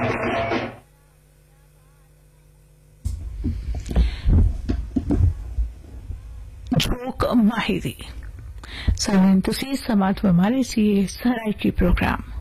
joke माहिरी सामीन तुसी समात में मारे सी सराय की प्रोग्राम